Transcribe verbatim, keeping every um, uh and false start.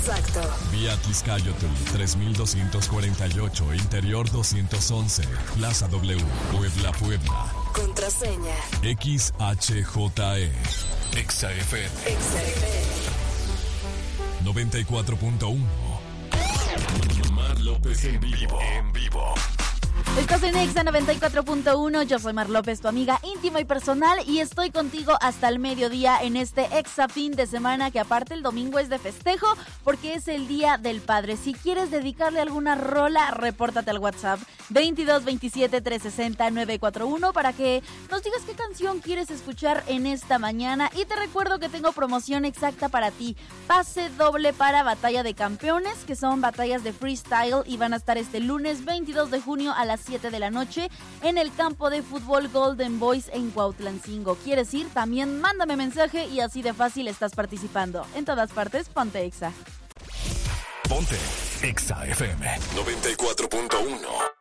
Exacto. Vía Tizcayotl tres mil doscientos cuarenta y ocho, Interior doscientos once, Plaza W, Puebla, Puebla. Contraseña. X H J E. Exa F M. Exa F M. noventa y cuatro punto uno. Mar López en vivo. En vivo. Estás en Exa noventa y cuatro punto uno, yo soy Mar López, tu amiga íntima y personal, y estoy contigo hasta el mediodía en este Exa fin de semana, que aparte el domingo es de festejo porque es el Día del Padre. Si quieres dedicarle alguna rola, repórtate al WhatsApp veintidós veintisiete trescientos sesenta novecientos cuarenta y uno para que nos digas qué canción quieres escuchar en esta mañana. Y te recuerdo que tengo promoción exacta para ti, pase doble para Batalla de Campeones, que son batallas de freestyle y van a estar este lunes veintidós de junio a las siete de la noche en el campo de fútbol Golden Boys en Cuautlancingo. ¿Quieres ir? También mándame mensaje y así de fácil estás participando. En todas partes, ponte Exa. Ponte Exa F M noventa y cuatro punto uno.